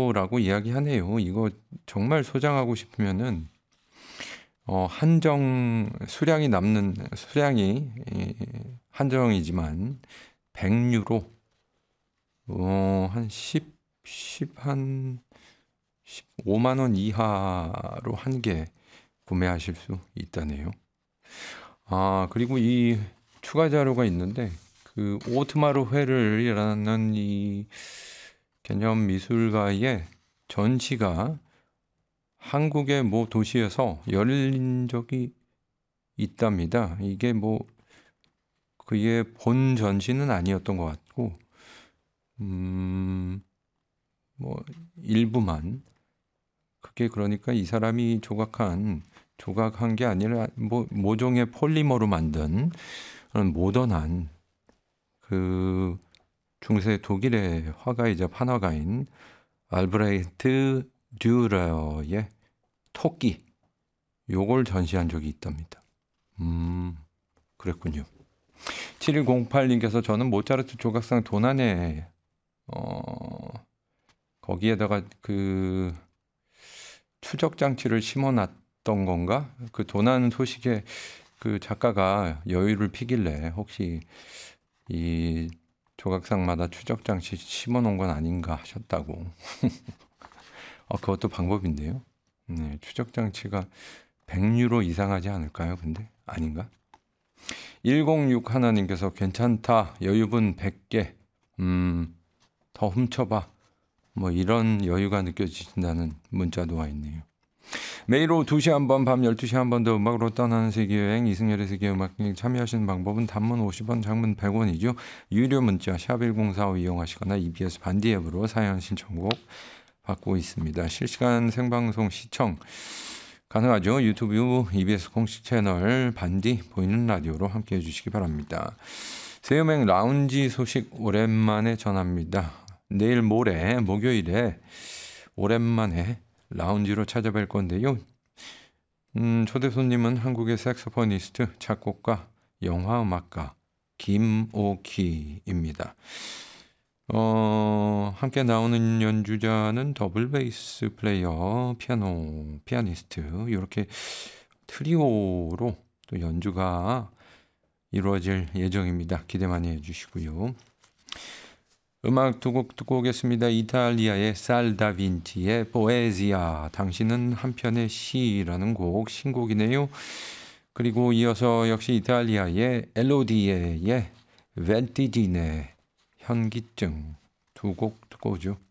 백유로라고 이야기하네요. 이거 정말 소장하고 싶으면은 한정 수량이 한정이지만 100유로 한 15만 원 이하로 한 개 구매하실 수 있다네요. 그리고 이 추가 자료가 있는데 그 오트마르 회를이라는 이 개념 미술가의 전시가 한국의 모 도시에서 열린 적이 있답니다. 이게 뭐 그의 본 전시는 아니었던 것 같고 뭐 일부만 그게 그러니까 이 사람이 조각한 게 아니라 뭐 모종의 폴리머로 만든 그런 모던한 그 중세 독일의 화가이자 판화가인 알브레히트 듀러의 토끼 요걸 전시한 적이 있답니다. 그랬군요. 7108님께서 저는 모차르트 조각상 도난에 거기에다가 그 추적 장치를 심어놨던 건가? 그 도난 소식에 그 작가가 여유를 피길래 혹시 이 조각상마다 추적 장치 심어놓은 건 아닌가 하셨다고. 그것도 방법인데요. 네, 추적 장치가 100유로 이상하지 않을까요? 근데 아닌가? 106 하나님께서 괜찮다. 여유분 100개. 더 훔쳐봐. 뭐 이런 여유가 느껴지신다는 문자도 와 있네요. 매일 오후 2시 한 번, 밤 12시 한 번 더 음악으로 떠나는 세계여행 이승열의 세계음악여행 참여하시는 방법은 단문 50원, 장문 100원이죠. 유료 문자 샵1045 이용하시거나 EBS 반디 앱으로 사연 신청곡 받고 있습니다. 실시간 생방송 시청 가능하죠. 유튜브 EBS 공식 채널 반디 보이는 라디오로 함께해 주시기 바랍니다. 새음행 라운지 소식 오랜만에 전합니다. 내일 모레 목요일에 오랜만에 라운지로 찾아뵐 건데요. 초대 손님은 한국의 색소포니스트, 작곡가, 영화음악가 김오키입니다. 함께 나오는 연주자는 더블 베이스 플레이어, 피아니스트 이렇게 트리오로 또 연주가 이루어질 예정입니다. 기대 많이 해주시고요. 음악 두 곡 듣고 오겠습니다. 이탈리아의 살다빈치의 포에지아, 당신은 한편의 시라는 곡, 신곡이네요. 그리고 이어서 역시 이탈리아의 엘로디에의 벤티지네, 현기증 두 곡 듣고 오죠.